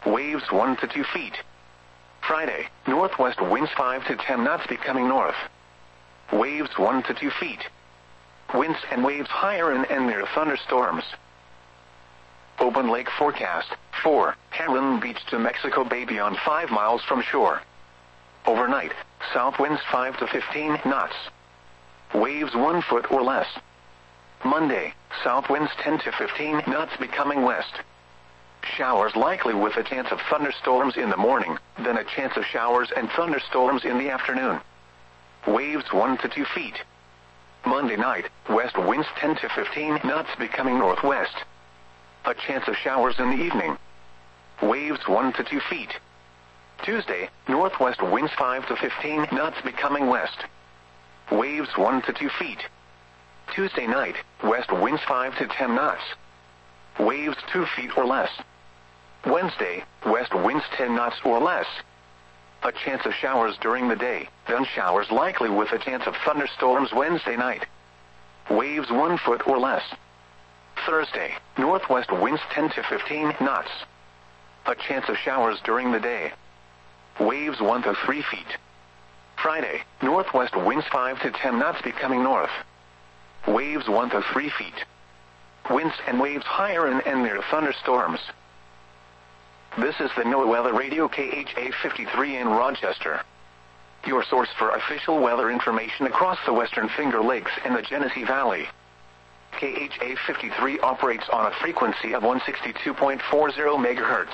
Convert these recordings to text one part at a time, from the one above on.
waves 1 to 2 feet. Friday, northwest winds 5 to 10 knots becoming north. Waves 1 to 2 feet. Winds and waves higher in and near thunderstorms. Open lake forecast. 4. Heron Beach to Mexico Bay beyond 5 miles from shore. Overnight, south winds 5 to 15 knots. Waves 1 foot or less. Monday, south winds 10 to 15 knots becoming west. Showers likely with a chance of thunderstorms in the morning, then a chance of showers and thunderstorms in the afternoon. Waves 1 to 2 feet. Monday night, west winds 10 to 15 knots becoming northwest. A chance of showers in the evening. Waves 1 to 2 feet. Tuesday, northwest winds 5 to 15 knots becoming west. Waves 1 to 2 feet. Tuesday night, west winds 5 to 10 knots. Waves 2 feet or less. Wednesday, west winds 10 knots or less. A chance of showers during the day, then showers likely with a chance of thunderstorms Wednesday night. Waves 1 foot or less. Thursday, northwest winds 10 to 15 knots. A chance of showers during the day. Waves 1 to 3 feet. Friday, northwest winds 5 to 10 knots becoming north. Waves 1 to 3 feet. Winds and waves higher in and near thunderstorms. This is the NOAA Weather Radio KHA 53 in Rochester. Your source for official weather information across the Western Finger Lakes and the Genesee Valley. KHA 53 operates on a frequency of 162.40 MHz.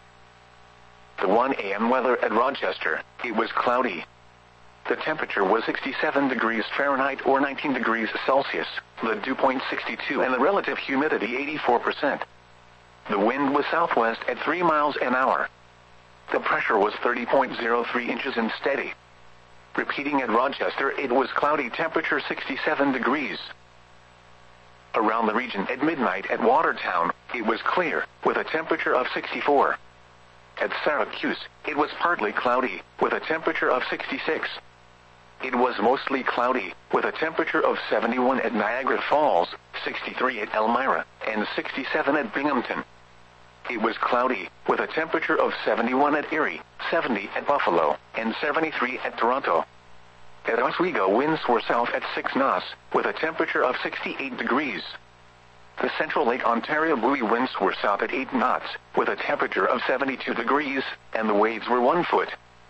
The 1 a.m. weather at Rochester, it was cloudy. The temperature was 67 degrees Fahrenheit or 19 degrees Celsius, the dew point 62 and the relative humidity 84%. The wind was southwest at 3 miles an hour. The pressure was 30.03 inches and steady. Repeating at Rochester, it was cloudy, temperature 67 degrees. Around the region at midnight at Watertown, it was clear, with a temperature of 64. At Syracuse, it was partly cloudy, with a temperature of 66. It was mostly cloudy, with a temperature of 71 at Niagara Falls, 63 at Elmira, and 67 at Binghamton. It was cloudy, with a temperature of 71 at Erie, 70 at Buffalo, and 73 at Toronto. At Oswego, winds were south at 6 knots, with a temperature of 68 degrees. The Central Lake Ontario buoy winds were south at 8 knots, with a temperature of 72 degrees, and the waves were 1 foot.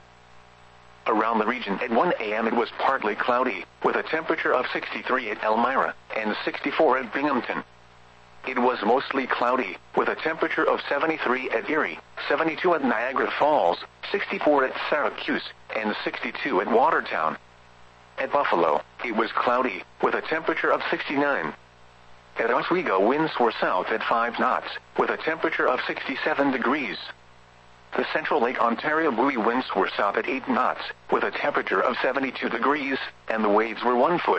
Around the region at 1 a.m. it was partly cloudy, with a temperature of 63 at Elmira, and 64 at Binghamton. It was mostly cloudy, with a temperature of 73 at Erie, 72 at Niagara Falls, 64 at Syracuse, and 62 at Watertown. At Buffalo, it was cloudy, with a temperature of 69. At Oswego, winds were south at 5 knots, with a temperature of 67 degrees. The Central Lake Ontario buoy winds were south at 8 knots, with a temperature of 72 degrees, and the waves were 1 foot.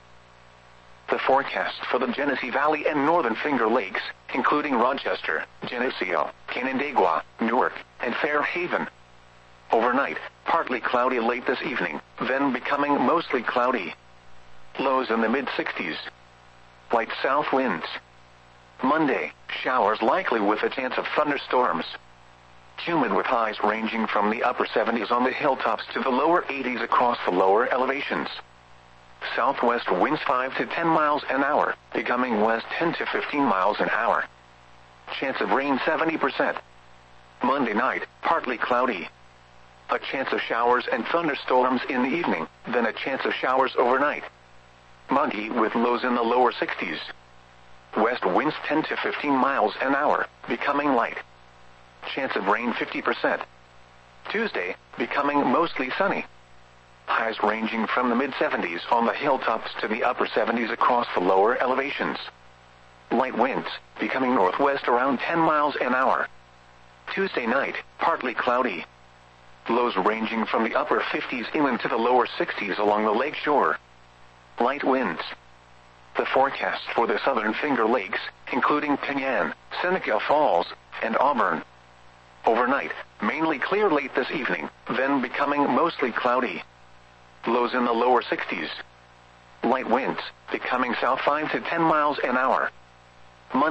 The forecast for the Genesee Valley and Northern Finger Lakes, including Rochester, Geneseo, Canandaigua, Newark, and Fairhaven. Overnight, partly cloudy late this evening, then becoming mostly cloudy. Lows in the mid-60s. Light south winds. Monday, showers likely with a chance of thunderstorms. Humid with highs ranging from the upper 70s on the hilltops to the lower 80s across the lower elevations. Southwest winds 5 to 10 miles an hour, becoming west 10 to 15 miles an hour. Chance of rain 70%. Monday night, partly cloudy. A chance of showers and thunderstorms in the evening, then a chance of showers overnight. Muggy with lows in the lower 60s. West winds 10 to 15 miles an hour, becoming light. Chance of rain 50%. Tuesday, becoming mostly sunny. Highs ranging from the mid-70s on the hilltops to the upper 70s across the lower elevations. Light winds, becoming northwest around 10 miles an hour. Tuesday night, partly cloudy. Lows ranging from the upper 50s inland to the lower 60s along the lake shore. Light winds. The forecast for the Southern Finger Lakes, including Penyan, Seneca Falls, and Auburn. Overnight, mainly clear late this evening, then becoming mostly cloudy. Lows in the lower 60s. Light winds, becoming south 5 to 10 miles an hour. Monday,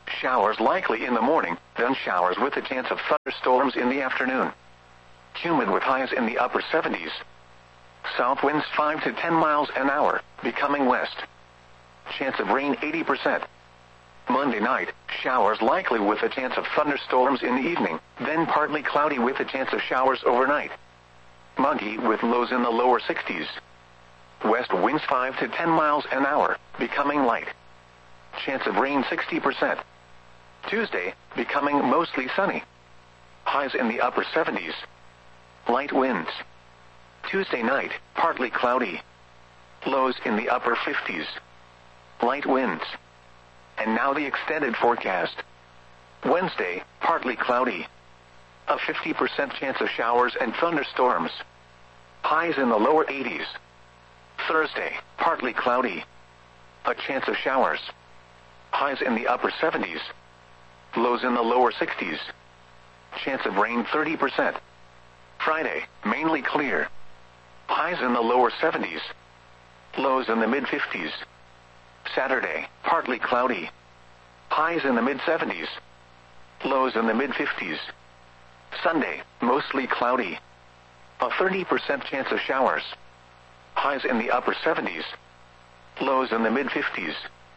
showers likely in the morning, then showers with a chance of thunderstorms in the afternoon. Humid with highs in the upper 70s. South winds 5 to 10 miles an hour, becoming west. Chance of rain 80%. Monday night, showers likely with a chance of thunderstorms in the evening, then partly cloudy with a chance of showers overnight. Muggy with lows in the lower 60s. West winds 5 to 10 miles an hour, becoming light. Chance of rain 60%. Tuesday, becoming mostly sunny. Highs in the upper 70s. Light winds. Tuesday night, partly cloudy. Lows in the upper 50s. Light winds. And now the extended forecast. Wednesday, partly cloudy. A 50% chance of showers and thunderstorms. Highs in the lower 80s. Thursday, partly cloudy. A chance of showers. Highs in the upper 70s. Lows in the lower 60s. Chance of rain 30%. Friday, mainly clear. Highs in the lower 70s. Lows in the mid-50s. Saturday, partly cloudy. Highs in the mid-70s. Lows in the mid-50s. Sunday, mostly cloudy. A 30% chance of showers. Highs in the upper 70s. Lows in the mid-50s.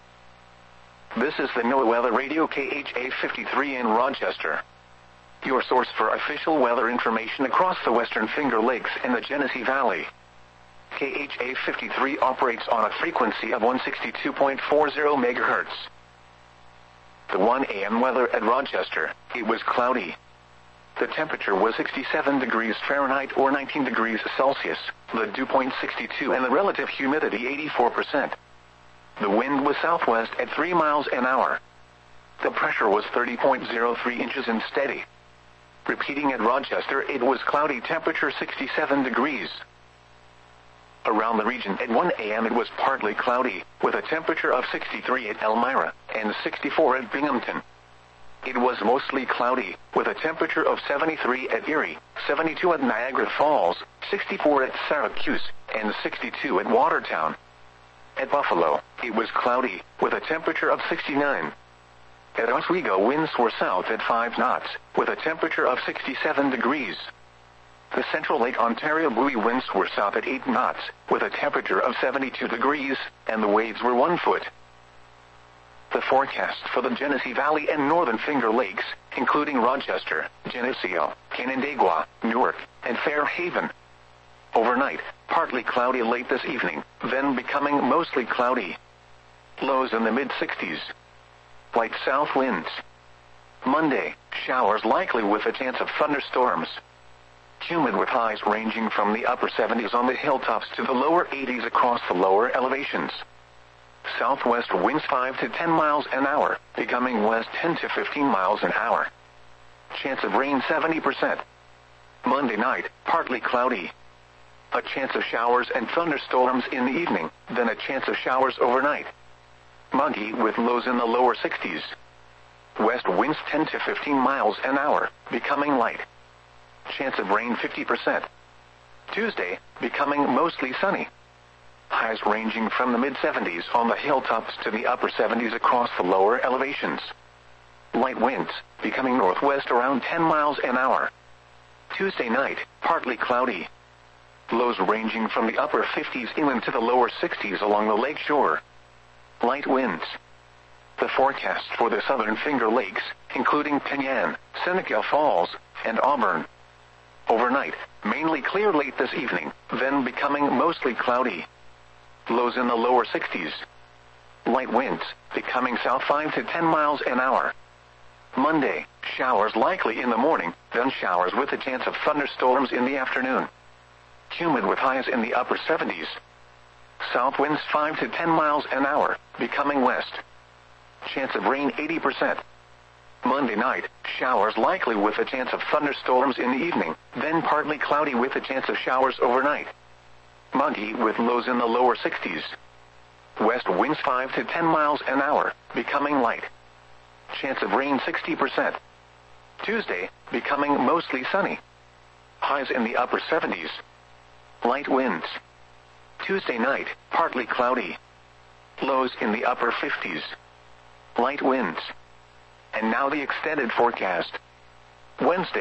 This is the NOAA Weather Radio KHA 53 in Rochester. Your source for official weather information across the Western Finger Lakes and the Genesee Valley. KHA 53 operates on a frequency of 162.40 MHz. The 1 a.m. weather at Rochester, it was cloudy. The temperature was 67 degrees Fahrenheit or 19 degrees Celsius, the dew point 62 and the relative humidity 84%. The wind was southwest at 3 miles an hour. The pressure was 30.03 inches and steady. Repeating at Rochester, it was cloudy, temperature 67 degrees. Around the region at 1 a.m. it was partly cloudy, with a temperature of 63 at Elmira and 64 at Binghamton. It was mostly cloudy, with a temperature of 73 at Erie, 72 at Niagara Falls, 64 at Syracuse, and 62 at Watertown. At Buffalo, it was cloudy, with a temperature of 69. At Oswego, winds were south at 5 knots, with a temperature of 67 degrees. The Central Lake Ontario buoy winds were south at 8 knots, with a temperature of 72 degrees, and the waves were 1 foot. The forecast for the Genesee Valley and Northern Finger Lakes, including Rochester, Geneseo, Canandaigua, Newark, and Fairhaven. Overnight, partly cloudy late this evening, then becoming mostly cloudy. Lows in the mid-60s. Light south winds. Monday, showers likely with a chance of thunderstorms. Humid with highs ranging from the upper 70s on the hilltops to the lower 80s across the lower elevations. Southwest winds 5 to 10 miles an hour, becoming west 10 to 15 miles an hour. Chance of rain 70%. Monday night, partly cloudy. A chance of showers and thunderstorms in the evening, then a chance of showers overnight. Muggy with lows in the lower 60s. West winds 10 to 15 miles an hour, becoming light. Chance of rain 50%. Tuesday, becoming mostly sunny. Highs ranging from the mid-70s on the hilltops to the upper 70s across the lower elevations. Light winds, becoming northwest around 10 miles an hour. Tuesday night, partly cloudy. Lows ranging from the upper 50s inland to the lower 60s along the lake shore. Light winds. The forecast for the Southern Finger Lakes, including Penyan, Seneca Falls, and Auburn. Overnight, mainly clear late this evening, then becoming mostly cloudy. Lows in the lower 60s. Light winds, becoming south 5 to 10 miles an hour. Monday, showers likely in the morning, then showers with a chance of thunderstorms in the afternoon. Humid with highs in the upper 70s. South winds 5 to 10 miles an hour, becoming west. Chance of rain 80%. Monday night, showers likely with a chance of thunderstorms in the evening, then partly cloudy with a chance of showers overnight. Muggy with lows in the lower 60s. West winds 5 to 10 miles an hour, becoming light. Chance of rain 60%. Tuesday, becoming mostly sunny. Highs in the upper 70s. Light winds. Tuesday night, partly cloudy. Lows in the upper 50s. Light winds. And now the extended forecast. Wednesday.